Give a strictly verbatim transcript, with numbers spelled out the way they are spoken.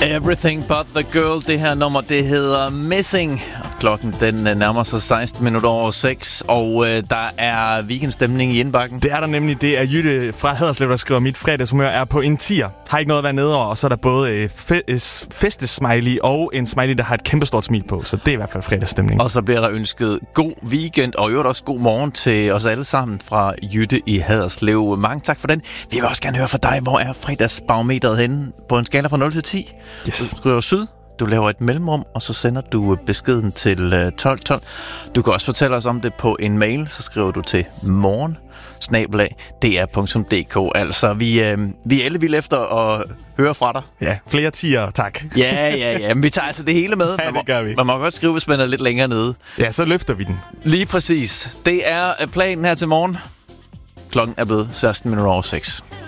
Everything But The Girl. Det her nummer, det hedder Missing. Klokken, den nærmer sig seksten minutter over seks, og øh, der er weekendstemning i indbakken. Det er der nemlig. Det er Jytte fra Haderslev, der skriver, mit fredagshumør er på en tier. Har ikke noget at være nede over, og så er der både øh, fe- festesmiley og en smiley, der har et kæmpestort smil på. Så det er i hvert fald fredagsstemning. Og så bliver der ønsket god weekend, og i øvrigt også god morgen til os alle sammen fra Jytte i Haderslev. Mange tak for den. Vi vil også gerne høre fra dig, hvor er fredagsbarometeret henne på en skala fra nul til ti? Yes. Du skriver syd. Du laver et mellemrum, og så sender du beskeden til tolv tolv. Du kan også fortælle os om det på en mail, så skriver du til morgen snabel-a d r punktum d k. Altså, vi, øh, vi er alle vilde efter at høre fra dig. Ja, flere tier, tak. Ja, ja, ja. Men vi tager altså det hele med. Ja, det gør vi. Man må godt skrive, hvis man er lidt længere nede. Ja, så løfter vi den. Lige præcis. Det er planen her til morgen. Klokken er blevet seksten minutter over seks.